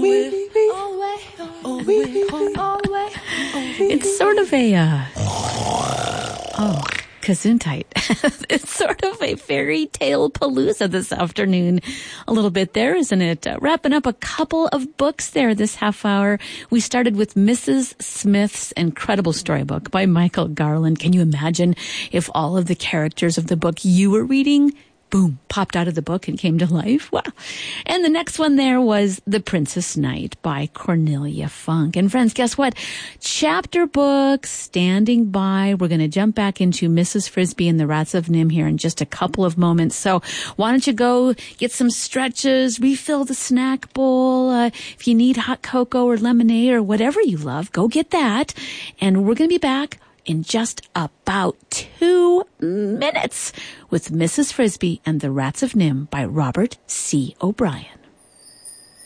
It's sort of a, Gesundheit. It's sort of a fairy tale palooza this afternoon. A little bit there, isn't it? Wrapping up a couple of books there this half hour. We started with Mrs. Smith's incredible storybook by Michael Garland. Can you imagine if all of the characters of the book you were reading, boom, popped out of the book and came to life? Wow. And the next one there was The Princess Knight by Cornelia Funk. And friends, guess what? Chapter book standing by. We're going to jump back into Mrs. Frisby and the Rats of Nim here in just a couple of moments. So why don't you go get some stretches, refill the snack bowl. If you need hot cocoa or lemonade or whatever you love, go get that. And we're going to be back in just about 2 minutes with Mrs. Frisby and the Rats of Nim by Robert C. O'Brien.